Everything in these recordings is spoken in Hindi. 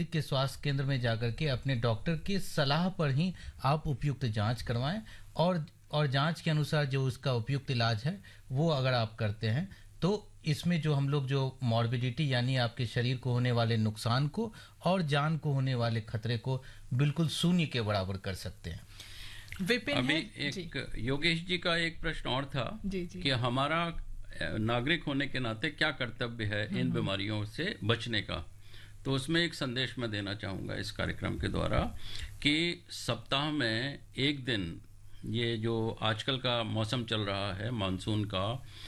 नज़दीक के स्वास्थ्य केंद्र में जाकर के अपने डॉक्टर की सलाह पर ही आप उपयुक्त जांच करवाएं और जांच के अनुसार जो उसका उपयुक्त इलाज है वो अगर आप करते हैं तो इसमें जो हम लोग जो मॉर्बिडिटी यानी आपके शरीर को होने वाले नुकसान को और जान को होने वाले खतरे को बिल्कुल शून्य के बराबर कर सकते हैं। विपिन अभी है जी। एक योगेश जी का एक प्रश्न और था जी, जी। कि हमारा नागरिक होने के नाते क्या कर्तव्य है इन बीमारियों से बचने का। तो उसमें एक संदेश मैं देना चाहूँगा इस कार्यक्रम के द्वारा कि सप्ताह में एक दिन, ये जो आजकल का मौसम चल रहा है मानसून का,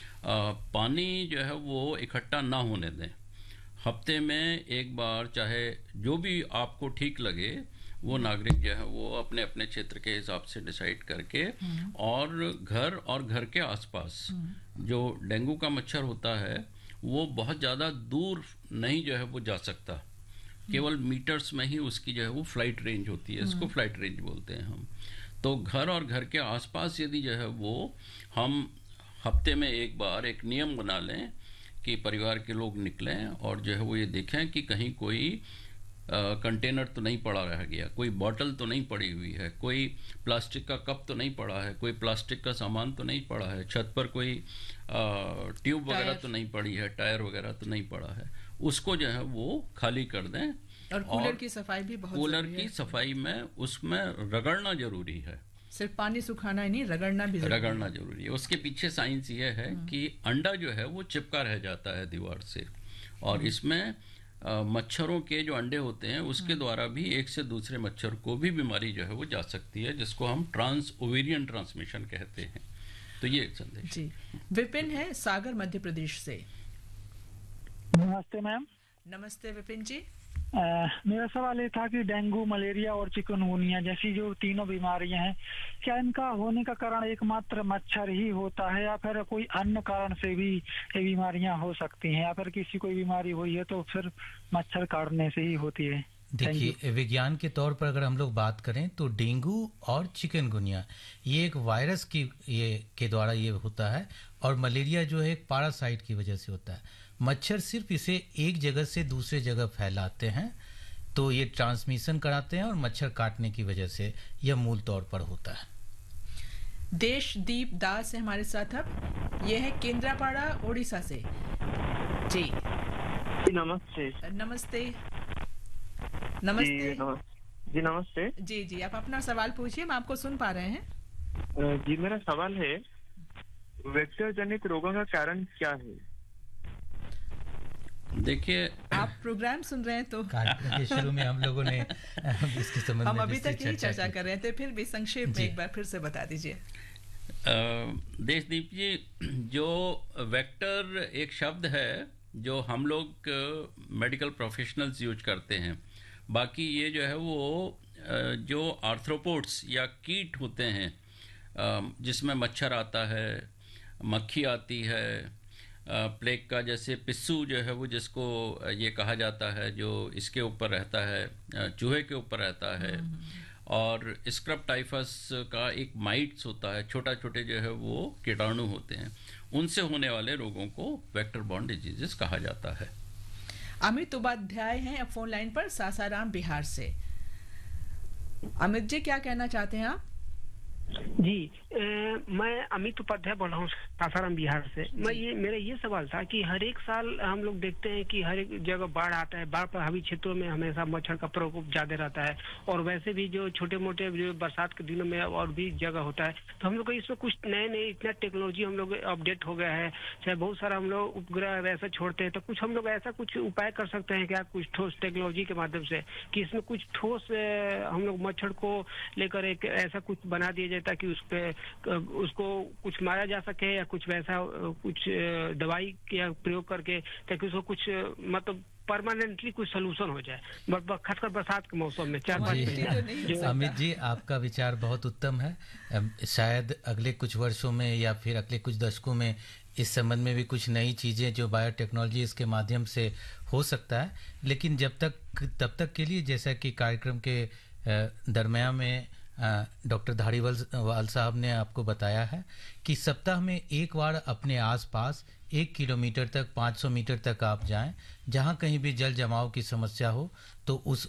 पानी जो है वो इकट्ठा ना होने दें। हफ्ते में एक बार, चाहे जो भी आपको ठीक लगे, वो नागरिक जो है वो अपने अपने क्षेत्र के हिसाब से डिसाइड करके और घर के आसपास जो डेंगू का मच्छर होता है वो बहुत ज़्यादा दूर नहीं जो है वो जा सकता, केवल मीटर्स में ही उसकी जो है वो फ्लाइट रेंज होती है, इसको फ्लाइट रेंज बोलते हैं हम। तो घर के आसपास यदि जो है वो हम हफ्ते में एक बार एक नियम बना लें कि परिवार के लोग निकलें और जो है वो ये देखें कि कहीं कोई कंटेनर तो नहीं पड़ा रह गया, कोई बॉटल तो नहीं पड़ी हुई है, कोई प्लास्टिक का कप तो नहीं पड़ा है, कोई प्लास्टिक का सामान तो नहीं पड़ा है, छत पर कोई ट्यूब वगैरह तो नहीं पड़ी है, टायर वगैरह तो नहीं पड़ा है, उसको जो है वो खाली कर दें। और कूलर की सफाई भी बहुत कूलर जरूरी की है। सफाई में उसमें रगड़ना जरूरी है, सिर्फ पानी सुखाना ही नहीं, रगड़ना भी जरूरी रगड़ना जरूरी है। उसके पीछे साइंस ये है कि अंडा जो है वो चिपका रह जाता है दीवार से, और इसमें मच्छरों के जो अंडे होते हैं उसके द्वारा भी एक से दूसरे मच्छर को भी बीमारी जो है वो जा सकती है, जिसको हम ट्रांस ओवेरियन ट्रांसमिशन कहते हैं। तो ये एक संदेश जी। विपिन है सागर मध्य प्रदेश से। नमस्ते मैम। नमस्ते विपिन जी। मेरा सवाल ये था कि डेंगू, मलेरिया और चिकनगुनिया जैसी जो तीनों बीमारियां हैं, क्या इनका होने का कारण एकमात्र मच्छर ही होता है या फिर कोई अन्य कारण से भी ये बीमारियां हो सकती हैं, या फिर किसी कोई बीमारी हुई है तो फिर मच्छर काटने से ही होती है? देखिए, विज्ञान के तौर पर अगर हम लोग बात करें तो डेंगू और चिकनगुनिया ये एक वायरस के द्वारा ये होता है, और मलेरिया जो है एक पैरासाइट की वजह से होता है। मच्छर सिर्फ इसे एक जगह से दूसरे जगह फैलाते हैं, तो ये ट्रांसमिशन कराते हैं और मच्छर काटने की वजह से यह मूल तौर पर होता है। देशदीप दास है हमारे साथ अब, ये है केंद्रापाड़ा ओडिशा से। जी नमस्ते। नमस्ते। नमस्ते जी नमस्ते। जी जी, आप अपना सवाल पूछिए, हम आपको सुन पा रहे हैं। जी मेरा सवाल है, वेक्टर जनित रोगों का कारण क्या है? देखिए, आप प्रोग्राम सुन रहे हैं तो कार्यक्रम के शुरू में हम लोगों ने इसके संबंध हम में अभी तक यही चर्चा की। कर रहे थे, फिर भी संक्षेप में एक बार फिर से बता दीजिए। देशदीप जी, जो वेक्टर एक शब्द है जो हम लोग मेडिकल प्रोफेशनल्स यूज करते हैं, बाकी ये जो है वो जो आर्थ्रोपोड्स या कीट होते हैं, जिसमें मच्छर आता है, मक्खी आती है, प्लेग का जैसे पिस्सू जो है वो जिसको ये कहा जाता है, जो इसके ऊपर रहता है, चूहे के ऊपर रहता है, और स्क्रब टाइफस का एक माइट्स होता है, छोटा छोटे जो है वो कीटाणु होते हैं, उनसे होने वाले रोगों को वेक्टर बॉर्न डिजीजेस कहा जाता है। अमित उपाध्याय हैं अब फोन लाइन पर, सासाराम बिहार से। अमित जी, क्या कहना चाहते हैं आप? जी मैं अमित उपाध्याय बोल रहा हूँ सासाराम बिहार से। मेरा ये सवाल था कि हर एक साल हम लोग देखते हैं कि हर एक जगह बाढ़ आता है, बाढ़ प्रभावित क्षेत्रों में हमेशा मच्छर का प्रकोप ज्यादा रहता है, और वैसे भी जो छोटे मोटे जो बरसात के दिनों में और भी जगह होता है, तो हम लोग को इसमें कुछ नए इतना टेक्नोलॉजी हम लोग अपडेट हो गया है, चाहे बहुत सारा हम लोग उपग्रह वैसे छोड़ते हैं, तो कुछ हम लोग ऐसा कुछ उपाय कर सकते हैं क्या, कुछ ठोस टेक्नोलॉजी के माध्यम से, कि इसमें कुछ ठोस हम लोग मच्छर को लेकर एक ऐसा कुछ बना दिया जाए ताकि उसको कुछ मारा जा सके, या कुछ वैसा कुछ दवाई या प्रयोग करके ताकि उसको कुछ मतलब परमानेंटली कुछ सोल्यूशन हो जाए, खासकर बरसात के मौसम में 4-5 महीने। अमित जी, आपका विचार बहुत उत्तम है। शायद अगले कुछ वर्षों में या फिर अगले कुछ दशकों में इस संबंध में भी कुछ नई चीज़ें जो बायोटेक्नोलॉजी इसके माध्यम से हो सकता है, लेकिन तब तक के लिए जैसा कि कार्यक्रम के दरमियान में डॉक्टर धारीवाल साहब ने आपको बताया है कि सप्ताह में एक बार अपने आसपास 1 किलोमीटर तक 500 मीटर तक आप जाएं, जहां कहीं भी जल जमाव की समस्या हो तो